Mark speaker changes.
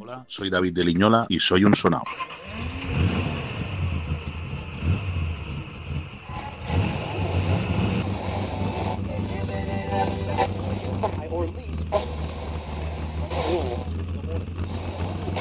Speaker 1: Hola, soy David de Liñola y soy un sonao.
Speaker 2: Or lease from